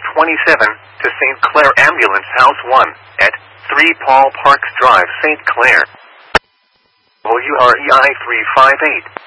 27 to St. Clair Ambulance House 1 at 3 Paul Parks Drive, St. Clair. WREI 358.